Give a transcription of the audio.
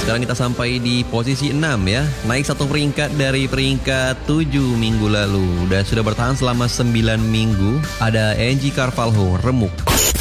sekarang kita sampai di posisi 6 ya. Naik satu peringkat dari peringkat 7 minggu lalu. Dan sudah bertahan selama 9 minggu. Ada Angie Carvalho, Remuk.